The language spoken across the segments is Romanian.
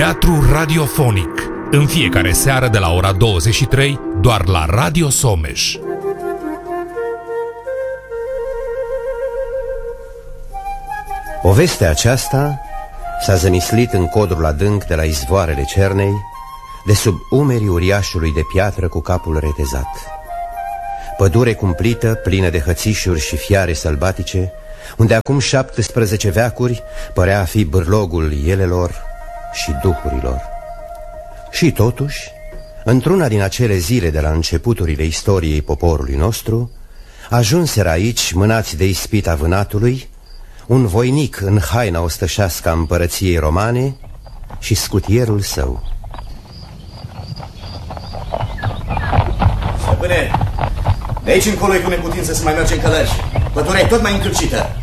Teatru radiofonic. În fiecare seară de la ora 23, doar la Radio Someș. Povestea aceasta s-a zămislit în codrul adânc de la izvoarele Cernei, de sub umerii uriașului de piatră cu capul retezat. Pădure cumplită, plină de hățișuri și fiare sălbatice, unde acum 17 veacuri părea a fi bârlogul elelor și duhurilor. Și totuși, într-una din acele zile de la începuturile istoriei poporului nostru, ajunseră aici, mânați de ispita vânatului, un voinic în haina ostășească a împărăției romane și scutierul său. Stăpâne, de aici încolo e cu neputință să mai mergem călări. Pădurea e tot mai încălcită.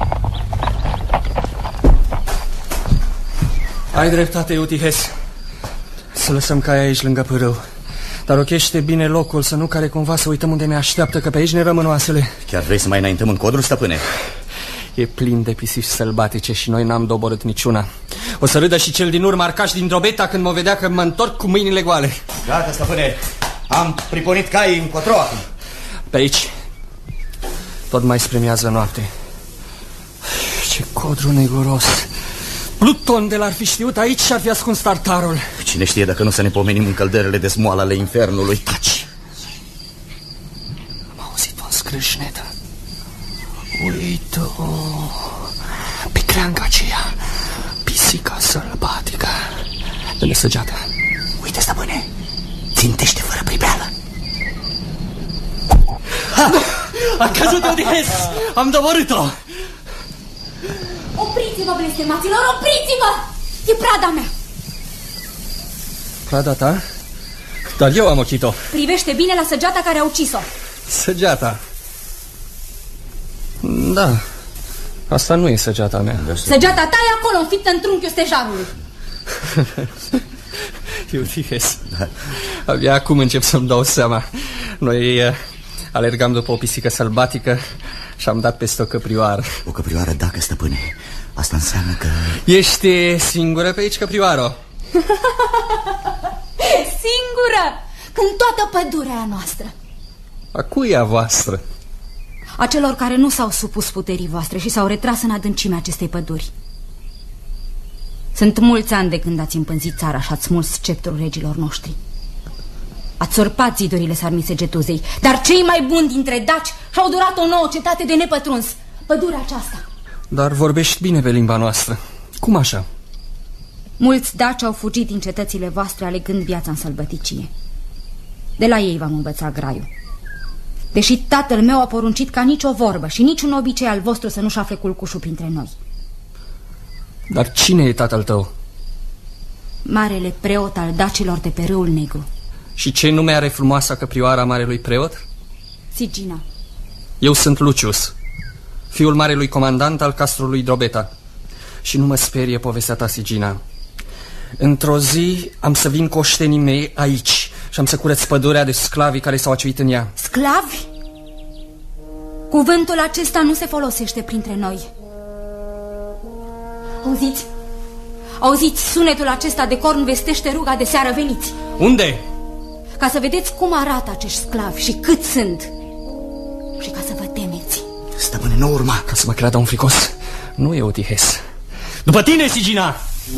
Ai dreptate, Eutihes. Să lăsăm caia aici lângă pârâu. Dar ochește bine locul, să nu care cumva să uităm unde ne așteaptă, că pe aici ne rămân oasele. Chiar vrei să mai înaintăm în codru, stăpâne? E plin de pisici sălbatice și noi n-am doborât niciuna. O să râdă și cel din urmă, Arcaș din Drobeta, când mă vedea că mă întorc cu mâinile goale. Gata, stăpâne. Am priponit caii încotro acum. Pe aici. Tot mai spre miază noapte. Ce codru neguros. Pluton de l-ar fi știut aici și ar fi ascuns tartarul. Cine știe dacă nu să ne pomenim în căldărele de smoală ale infernului. Taci! Am auzit un scrâșnet. Uită-o, pe creanga aceea, pisica sălbatică. Dă-ne săgeata. Uite, stăpâne, țintește fără pribeală. A căzut, Eutihes! Am doborât-o! Opriți-vă, blestemaților, opriți-vă! E prada mea! Prada ta? Dar eu am ochit-o. Privește bine la săgeata care a ucis-o. Săgeata? Da, asta nu e săgeata mea. Săgeata ta e acolo, înfiptă în trunchiul stejarului. Eutihes, abia acum încep să-mi dau seama. Noi alergam după o pisică sălbatică și am dat peste o căprioară. O căprioară, dacă, stăpâne. Asta înseamnă că... Ești singură pe aici, căprioară? Singură, în toată pădurea noastră. A cui e a voastră? A celor care nu s-au supus puterii voastre și s-au retras în adâncimea acestei păduri. Sunt mulți ani de când ați împânzit țara și ați smuls sceptrul regilor noștri. Ați surpat zidurile Sarmiseghetuzei, dar cei mai buni dintre daci și-au durat o nouă cetate de nepătruns, pădurea aceasta. Dar vorbești bine pe limba noastră. Cum așa? Mulți daci au fugit din cetățile voastre alegând viața în sălbăticie. De la ei v-am învățat graiul. Deși tatăl meu a poruncit ca nicio vorbă și niciun obicei al vostru să nu-și afle culcușul printre noi. Dar cine e tatăl tău? Marele preot al dacilor de pe Râul Negru. Și ce nume are frumoasa căprioara marelui preot? Sigina. Eu sunt Lucius, fiul marelui comandant al castrului Drobeta. Și nu mă sperie povestea ta, Sigina. Într-o zi am să vin cu oștenii mei aici și am să curăț pădurea de sclavii care s-au aciuit în ea. Sclavi? Cuvântul acesta nu se folosește printre noi. Auziți? Auziți, sunetul acesta de corn vestește ruga de seară, veniți. Unde? Ca să vedeți cum arată acești sclavi și cât sunt. Și ca să vă temeți. Stăpâne, nu urma. Ca să mă creadă un fricos. Nu, Eutihes. După tine, Sigina!